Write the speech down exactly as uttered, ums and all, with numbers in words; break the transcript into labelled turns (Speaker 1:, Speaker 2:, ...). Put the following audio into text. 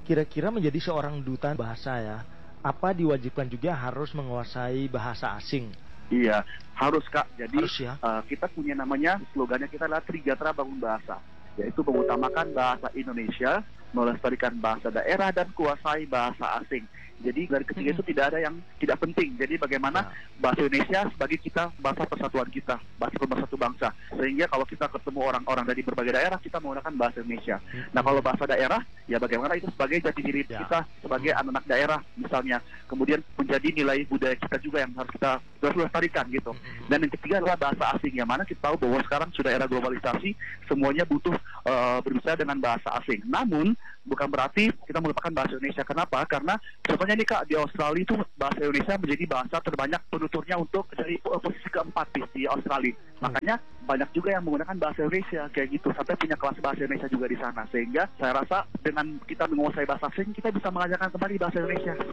Speaker 1: Kira-kira menjadi seorang duta bahasa ya, apa diwajibkan juga harus menguasai bahasa asing?
Speaker 2: Iya, harus Kak. Jadi
Speaker 1: Harus ya?
Speaker 2: uh, kita punya namanya, slogannya kita adalah Trigatra Bangun Bahasa, yaitu mengutamakan bahasa Indonesia, melestarikan bahasa daerah, dan kuasai bahasa asing. Jadi dari ketiga itu
Speaker 1: Mm-mm.
Speaker 2: tidak ada yang tidak penting. Jadi bagaimana
Speaker 1: Ya.
Speaker 2: bahasa Indonesia sebagai kita bahasa persatuan kita, bahasa pemersatu bangsa. Sehingga kalau kita ketemu orang-orang dari berbagai daerah, kita menggunakan bahasa Indonesia. Nah kalau
Speaker 1: Mm-mm.
Speaker 2: bahasa daerah, ya bagaimana itu sebagai jati diri
Speaker 1: Ya.
Speaker 2: kita sebagai
Speaker 1: Mm.
Speaker 2: anak-anak daerah misalnya. Kemudian menjadi nilai budaya kita juga yang harus kita harus lestarikan gitu.
Speaker 1: Mm-mm.
Speaker 2: Dan yang ketiga adalah bahasa asing, yang mana kita tahu bahwa sekarang sudah era globalisasi, semuanya butuh uh, berbicara dengan bahasa asing. Namun bukan berarti kita melupakan bahasa Indonesia. Kenapa? Karena contohnya nih Kak, di Australia itu bahasa Indonesia menjadi bahasa terbanyak penuturnya untuk dari uh, posisi keempat di, di Australia. Makanya banyak juga yang menggunakan bahasa Indonesia kayak gitu, sampai punya kelas bahasa Indonesia juga di sana. Sehingga saya rasa dengan kita menguasai bahasa asing, kita bisa mengajarkan kembali bahasa Indonesia.